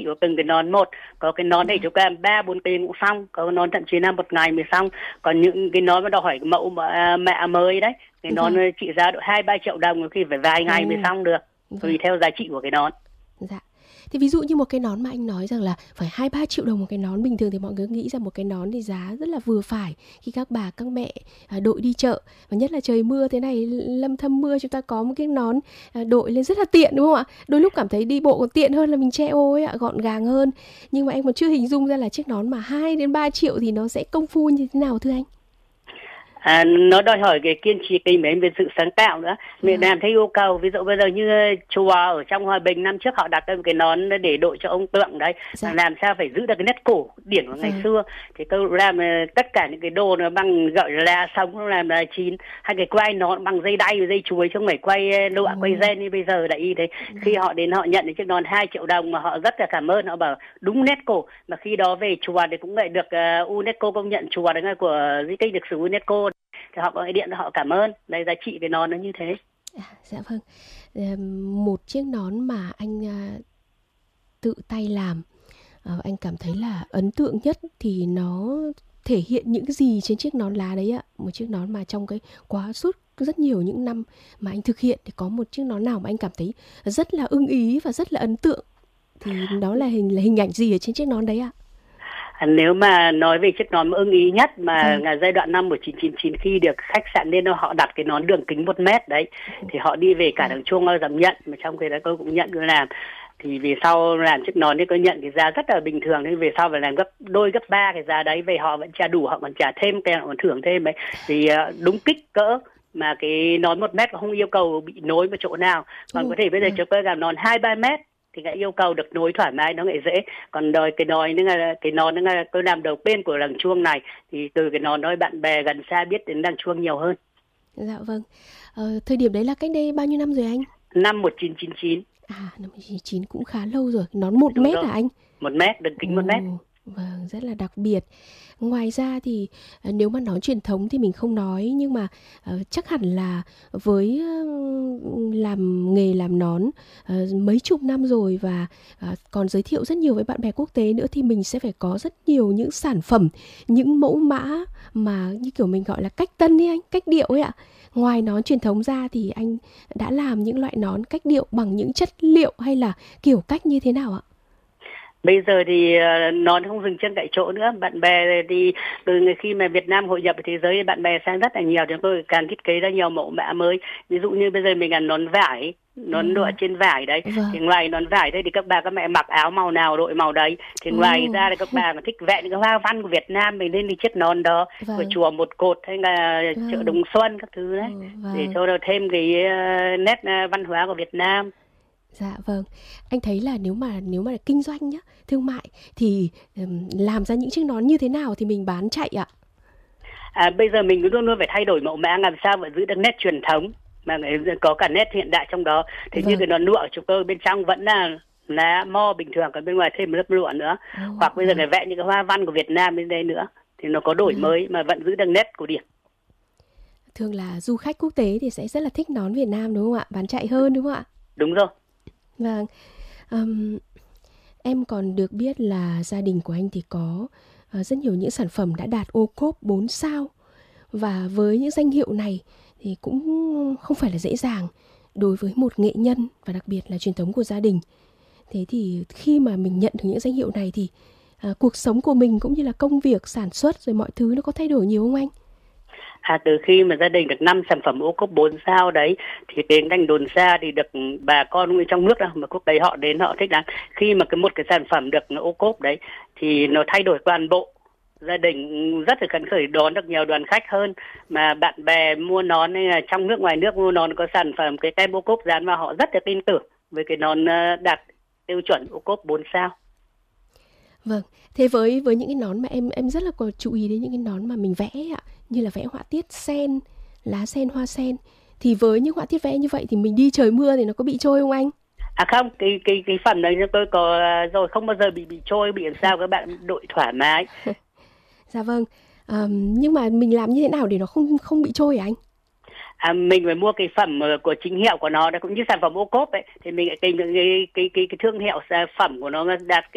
của từng cái nón một. Có cái nón thì chúng ta 3-4 cây cũng xong, có cái nón thậm chí là một ngày mới xong. Còn những cái nón mà đòi hỏi mẫu mạ mới đấy, cái nón trị giá độ 2-3 triệu đồng, khi phải vài ngày mới xong được, tùy theo giá trị của cái nón. Dạ. Thì ví dụ như một cái nón mà anh nói rằng là phải 2-3 triệu đồng một cái nón, bình thường thì mọi người nghĩ rằng một cái nón thì giá rất là vừa phải khi các bà các mẹ đội đi chợ, và nhất là trời mưa thế này, lâm thâm mưa, chúng ta có một cái nón đội lên rất là tiện, đúng không ạ? Đôi lúc cảm thấy đi bộ còn tiện hơn là mình che ô ấy ạ, gọn gàng hơn. Nhưng mà anh còn chưa hình dung ra là chiếc nón mà 2-3 triệu thì nó sẽ công phu như thế nào thưa anh? Nó đòi hỏi cái kiên trì, cái mến về sự sáng tạo nữa. Mình làm theo yêu cầu. Ví dụ bây giờ như chùa ở trong Hòa Bình năm trước họ đặt một cái nón để đội cho ông tượng đấy, làm sao phải giữ được cái nét cổ điển của ngày xưa. Thì tôi làm tất cả những cái đồ nó bằng gợi lá sống, nó làm là chín, hay cái quai nón bằng dây đay, dây chuối, chứ không phải quay lụa, quay ren như bây giờ là y thế. Khi họ đến họ nhận cái chiếc nón 2 triệu đồng mà họ rất là cảm ơn, họ bảo đúng nét cổ. Mà khi đó về chùa thì cũng lại được UNESCO công nhận chùa đấy, của di tích lịch sử UNESCO, thì họ gọi điện họ cảm ơn. Đây, giá trị cái nón nó như thế. Dạ vâng. Một chiếc nón mà anh tự tay làm, anh cảm thấy là ấn tượng nhất thì nó thể hiện những gì trên chiếc nón lá đấy ạ? Một chiếc nón mà trong cái quá suốt rất nhiều những năm mà anh thực hiện thì có một chiếc nón nào mà anh cảm thấy rất là ưng ý và rất là ấn tượng, thì đó là hình ảnh gì ở trên chiếc nón đấy ạ? Nếu mà nói về chiếc nón ưng ý nhất mà giai đoạn năm 1999 khi được khách sạn nên họ đặt cái nón đường kính 1 mét đấy, thì họ đi về cả đằng chuông dám nhận, mà trong khi đó tôi cũng nhận tôi làm. Thì về sau làm chiếc nón thì tôi nhận cái giá rất là bình thường, nên về sau phải làm gấp 2 gấp 3 cái giá đấy, về họ vẫn trả đủ, họ còn trả thêm, cái họ còn thưởng thêm ấy. Thì đúng kích cỡ mà cái nón 1 mét không yêu cầu bị nối vào chỗ nào. Còn có thể bây giờ chúng tôi làm nón 2-3 mét thì lại yêu cầu được nối thoải mái, nó lại dễ. Còn đòi cái nón tôi làm đầu bên của đằng chuông này, thì từ cái nón đó bạn bè gần xa biết đến đằng chuông nhiều hơn. Dạ vâng. Thời điểm đấy là cách đây bao nhiêu năm rồi anh? Năm 1999. Năm 1999 cũng khá lâu rồi. Nón 1 mét hả anh? 1 mét, đường kính 1 mét. Vâng, rất là đặc biệt. Ngoài ra thì nếu mà nói truyền thống thì mình không nói, nhưng mà chắc hẳn là với làm nghề làm nón mấy chục năm rồi, và còn giới thiệu rất nhiều với bạn bè quốc tế nữa, thì mình sẽ phải có rất nhiều những sản phẩm, những mẫu mã mà như kiểu mình gọi là cách tân ấy anh, cách điệu ấy ạ. Ngoài nón truyền thống ra thì anh đã làm những loại nón cách điệu bằng những chất liệu hay là kiểu cách như thế nào ạ? Bây giờ thì nó không dừng chân tại chỗ nữa. Bạn bè thì từ khi mà Việt Nam hội nhập với thế giới, bạn bè sang rất là nhiều, thì tôi càng thiết kế ra nhiều mẫu mã mới. Ví dụ như bây giờ mình là nón vải, nón lụa trên vải đấy. Thì ngoài nón vải đấy thì các bà các mẹ mặc áo màu nào đội màu đấy. Thì ngoài ra thì các bà mà thích vẽ những cái hoa văn của Việt Nam, mình lên đi chiếc nón đó của chùa Một Cột hay là chợ Đồng Xuân các thứ đấy, để cho nó thêm cái nét văn hóa của Việt Nam. Dạ vâng. Anh thấy là nếu mà kinh doanh nhá, thương mại thì làm ra những chiếc nón như thế nào thì mình bán chạy ạ? Bây giờ mình luôn luôn phải thay đổi mẫu mã, làm sao mà giữ được nét truyền thống mà có cả nét hiện đại trong đó. Thì như cái nón lụa của chúng tôi bên trong vẫn là lá mo bình thường, còn bên ngoài thêm một lớp lụa nữa. Hoặc bây giờ phải vẽ những cái hoa văn của Việt Nam bên đây nữa, thì nó có đổi mới mà vẫn giữ được nét cổ điển. Thường là du khách quốc tế thì sẽ rất là thích nón Việt Nam đúng không ạ? Bán chạy hơn đúng không ạ? Đúng rồi. Vâng. Em còn được biết là gia đình của anh thì có rất nhiều những sản phẩm đã đạt ô cốp 4 sao. Và với những danh hiệu này thì cũng không phải là dễ dàng đối với một nghệ nhân, và đặc biệt là truyền thống của gia đình. Thế thì khi mà mình nhận được những danh hiệu này thì cuộc sống của mình cũng như là công việc, sản xuất rồi mọi thứ nó có thay đổi nhiều không anh? Từ khi mà gia đình được 5 sản phẩm ô cốp 4 sao đấy, thì đến ngành Đồn Xa thì được bà con trong nước đâu mà quốc tế họ đến họ thích lắm. Khi mà một cái sản phẩm được ô cốp đấy thì nó thay đổi toàn bộ. Gia đình rất là phấn khởi, đón được nhiều đoàn khách hơn, mà bạn bè mua nón hay là trong nước ngoài nước mua nón có sản phẩm cái tem ô cốp dán vào, họ rất là tin tưởng với cái nón đạt tiêu chuẩn ô cốp 4 sao. Vâng, thế với những cái nón mà em rất là có chú ý đến những cái nón mà mình vẽ ạ, như là vẽ họa tiết sen, lá sen, hoa sen, thì với những họa tiết vẽ như vậy thì mình đi trời mưa thì nó có bị trôi không anh? Không, cái phần đấy tôi có rồi, không bao giờ bị trôi, bị làm sao các bạn đội thoải mái. Dạ vâng. Nhưng mà mình làm như thế nào để nó không bị trôi hả anh? Mình phải mua cái phẩm của chính hiệu của nó, cũng như sản phẩm ô cốp ấy, thì mình tìm cái thương hiệu sản phẩm của nó đạt